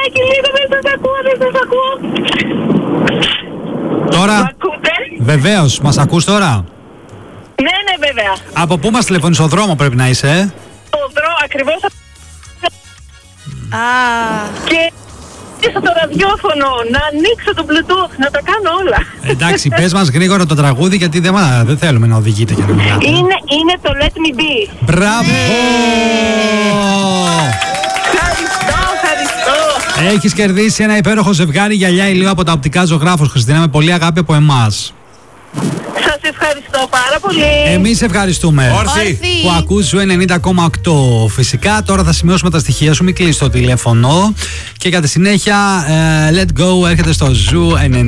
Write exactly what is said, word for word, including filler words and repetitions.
λιγάκι, λίγο δεν σας ακούω, δεν σας ακούω. Τώρα, Μ' ακούτε? βεβαίως, μας ακούς τώρα? Ναι, ναι, βέβαια. Από πού μας τηλεφωνείς, στο δρόμο πρέπει να είσαι, ε? Το δρόμο ακριβώς. Α, Και στο το ραδιόφωνο, να ανοίξω το Bluetooth, να τα κάνω όλα. Εντάξει, πες μας γρήγορα το τραγούδι, γιατί δεν, μα- δεν θέλουμε να οδηγείτε και να μιλάτε. Είναι, είναι το Let Me Be. Μπράβο! Ευχαριστώ, ευχαριστώ. Έχεις κερδίσει ένα υπέροχο ζευγάρι γυαλιά ηλίου από τα οπτικά Ζωγράφος, Χριστίνα, με πολύ αγάπη από εμάς. Σας ευχαριστώ πάρα πολύ. Εμείς ευχαριστούμε Όρθι. όρθι. που ακούς Ζου ενενήντα κόμμα οκτώ. Φυσικά τώρα θα σημειώσουμε τα στοιχεία σου, μην κλείσεις το τηλέφωνο. Και για τη συνέχεια, ε, Let Go έρχεται στο Ζου ενενήντα.